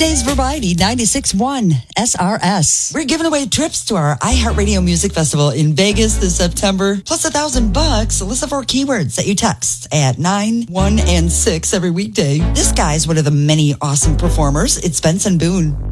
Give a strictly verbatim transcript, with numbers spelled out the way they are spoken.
Today's Variety ninety-six point one S R S. We're giving away trips to our iHeartRadio Music Festival in Vegas this September, plus a thousand bucks. Listen for keywords that you text at nine, one, and six every weekday. This guy's one of the many awesome performers. It's Benson Boone.